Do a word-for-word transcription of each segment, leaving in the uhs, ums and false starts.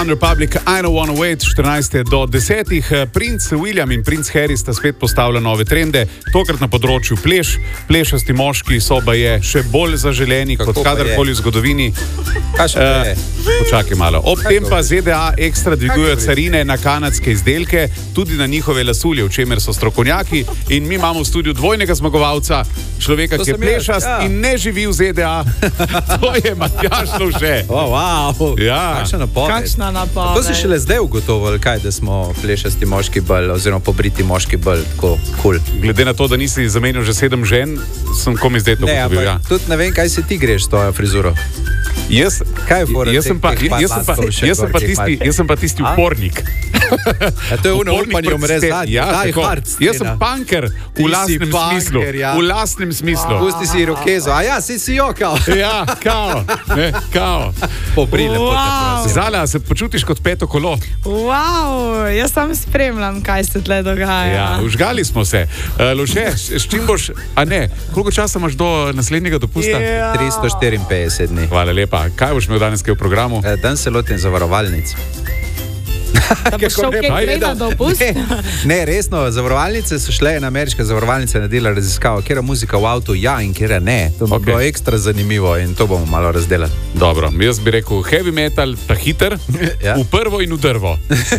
One Republic, I Don't Wanna Wait, štirinajst do desetih. Princ William in princ Harry sta spet postavila nove trende, tokrat na področju pleš. Plešasti moški so baje še bolj zaželeni kot kadarkoli v zgodovini. Uh, počakaj malo. Ob tem pa Z D A ekstra dvigujejo carine na kanadske izdelke, tudi na njihove lasulje, v čemer so strokovnjaki. In mi imamo v studiu dvojnega zmagovalca, človeka, ki je plešast ja. in ne živi v Z D A. To je Matjaž Lovše. Oh, wow. Ja. Kakšna napoved. Kakšna napoved. To si šele zdaj ugotovili, kaj, da smo plešasti moški bolj, oziroma pobriti moški bolj tako cool. Glede na to, da nisi zamenil že sedem žen, sem komi zdaj to ugotovil. Ja. Tudi ne vem, kaj se ti greš s to frizuro. Jaz, kaj je fora? Jaz sem pa, jaz sem pa, jaz sem pa tisti, jaz sem pa tisti upornik. A to je ono upanje umre zadnji. Ja, jaz sem punker v lastnem smislu. Ja. V lastnem smislu. Pusti si rokezo. A ja, si si jo, kao. Ja, kao. Ne, kao. Pobrile, wow. Zala, se počutiš kot peto kolo? Wow, jaz sam spremljam, kaj se tle dogaja. Ja, užgali smo se. Uh, Lovše, s čim boš, a ne, koliko časa imaš do naslednjega dopusta? Ja. tristo štiriinpetdeset dni. Hvala lepa. Kaj boš imel danes v programu? E, dan se lotim zavarovalnic. Da boš šel kaj prej na dopust? Ne, ne, resno, zavarovalnice so šle, ena ameriška zavarovalnica naredila raziskavo, kjera muzika v avtu ja in kjera ne. To bo okay. bilo ekstra zanimivo in to bomo malo razdelali. Dobro, jaz bi rekel heavy metal, ta hiter, ja. v prvo in v drvo.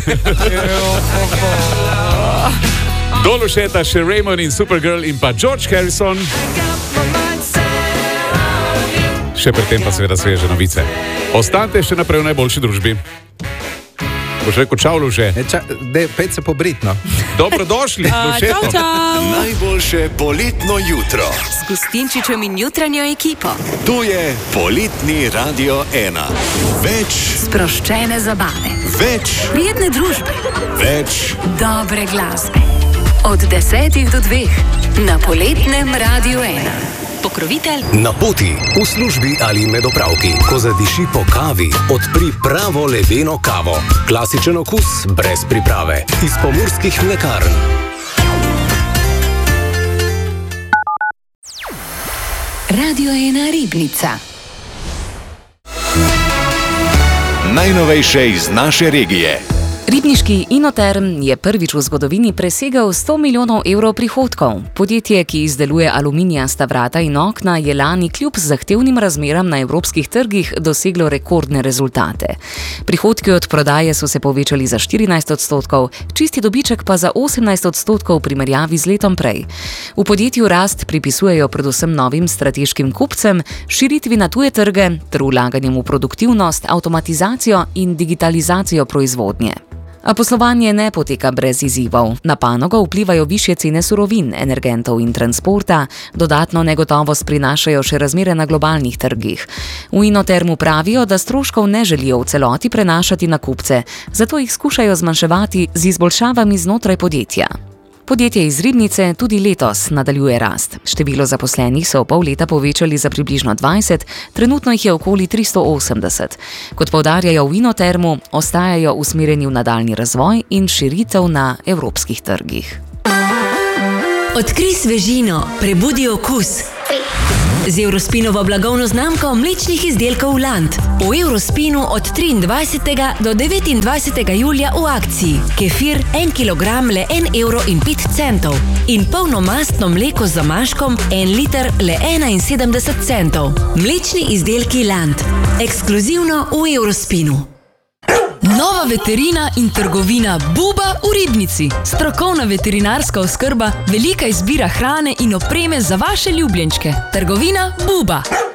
Do Lovšeta še Raymond in Supergirl in pa George Harrison. Še predtem pa seveda sveže novice. Ostanite še naprej v najboljši družbi. Boš rekel čau, Lovše? Pet se pobrit, no. Dobrodošli, Lovše. Čau, čau. Najboljše poletno jutro. S Gustinčičem in jutranjo ekipo. Tu je Poletni Radio ena. Več Sproščene zabave. Več Prijetne družbe. Več Dobre glasbe. Od desetih do dveh na Poletnem Radio ena. Pokrovitelj na poti, v službi ali med opravki. Ko zadiši po kavi, odpri pravo ledeno kavo. Klasičen okus brez priprave. Iz pomurskih mlekarn. Radio ena Ribnica. Najnovejše iz naše regije. Ribniški Inoterm je prvič v zgodovini presegel sto milijonov evrov prihodkov. Podjetje, ki izdeluje aluminijasta vrata in okna, je lani kljub zahtevnim razmeram na evropskih trgih doseglo rekordne rezultate. Prihodki od prodaje so se povečali za štirinajst odstotkov, čisti dobiček pa za osemnajst odstotkov v primerjavi z letom prej. V podjetju rast pripisujejo predvsem novim strateškim kupcem, širitvi na tuje trge ter vlaganjem v produktivnost, avtomatizacijo in digitalizacijo proizvodnje. A poslovanje ne poteka brez izzivov. Na panogo vplivajo višje cene surovin, energentov in transporta, dodatno negotovost prinašajo še razmere na globalnih trgih. V Inotermu pravijo, da stroškov ne želijo v celoti prenašati na kupce, zato jih skušajo zmanjševati z izboljšavami znotraj podjetja. Podjetje iz Ribnice tudi letos nadaljuje rast. Število zaposlenih so v pol leta povečali za približno dvajset, trenutno jih je okoli tristo osemdeset. Kot poudarjajo v Inotermu, ostajajo usmerjeni v nadaljnji razvoj in širitev na evropskih trgih. Odkrij svežino, prebudi okus. Z Eurospinovo blagovno znamko mlečnih izdelkov Land. V Eurospinu od triindvajsetega do devetindvajsetega julija v akciji. Kefir en kilogram le en evro in pet centov. In polnomastno mleko z zamaškom en liter le enainsedemdeset centov. Mlečni izdelki Land. Ekskluzivno v Eurospinu. Nova veterina in trgovina Buba v Ribnici. Strokovna veterinarska oskrba, velika izbira hrane in opreme za vaše ljubljenčke. Trgovina Buba.